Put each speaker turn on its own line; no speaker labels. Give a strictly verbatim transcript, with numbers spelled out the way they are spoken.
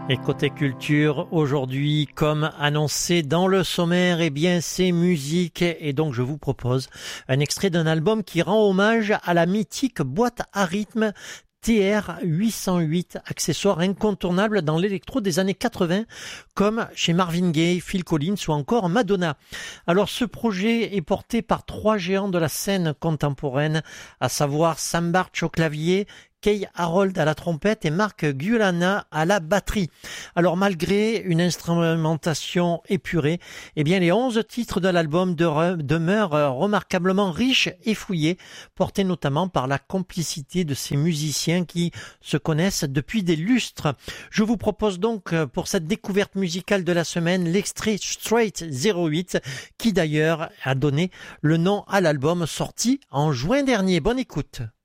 Et côté culture, aujourd'hui, comme annoncé dans le sommaire, eh bien, c'est musique. Et donc, je vous propose un extrait d'un album qui rend hommage à la mythique boîte à rythme T R huit cent huit, accessoire incontournable dans l'électro des années quatre-vingts, comme chez Marvin Gaye, Phil Collins ou encore Madonna. Alors, ce projet est porté par trois géants de la scène contemporaine, à savoir Sam Bartsch au clavier, Kay Harold à la trompette et Mark Gulana à la batterie. Alors malgré une instrumentation épurée, eh bien les onze titres de l'album de- demeurent remarquablement riches et fouillés, portés notamment par la complicité de ces musiciens qui se connaissent depuis des lustres. Je vous propose donc pour cette découverte musicale de la semaine l'extrait Straight zéro huit qui d'ailleurs a donné le nom à l'album sorti en juin dernier. Bonne écoute.